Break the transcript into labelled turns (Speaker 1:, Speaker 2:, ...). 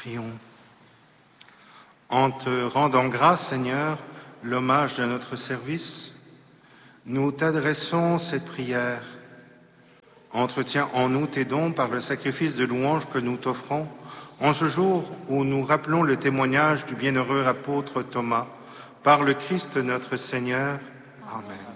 Speaker 1: Prions. En te rendant grâce, Seigneur, l'hommage de notre service, nous t'adressons cette prière. Entretiens en nous tes dons par le sacrifice de louange que nous t'offrons, en ce jour où nous rappelons le témoignage du bienheureux apôtre Thomas, par le Christ notre Seigneur. Amen.